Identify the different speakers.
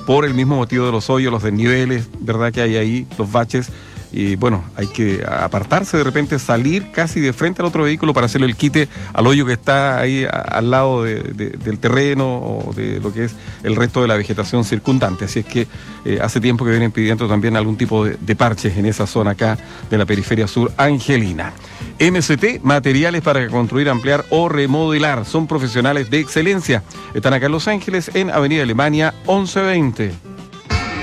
Speaker 1: por el mismo motivo de los hoyos, los desniveles, ¿verdad? Que hay ahí, los baches. Y bueno, hay que apartarse de repente, salir casi de frente al otro vehículo para hacerle el quite al hoyo que está ahí al lado del terreno o de lo que es el resto de la vegetación circundante. Así es que hace tiempo que vienen pidiendo también algún tipo de parches en esa zona acá de la periferia sur angelina. MCT, materiales para construir, ampliar o remodelar. Son profesionales de excelencia. Están acá en Los Ángeles, en Avenida Alemania 1120.